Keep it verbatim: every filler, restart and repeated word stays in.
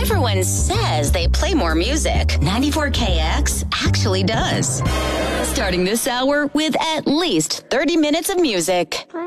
Everyone says they play more music. ninety-four K X actually does. Starting this hour with at least thirty minutes of music.